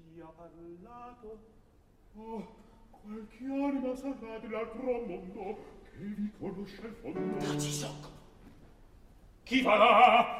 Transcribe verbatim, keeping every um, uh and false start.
vi ha parlato? Oh, qualche anima sarà dell'altro mondo che vi conosce il fondo. Taci socco. Chi va là?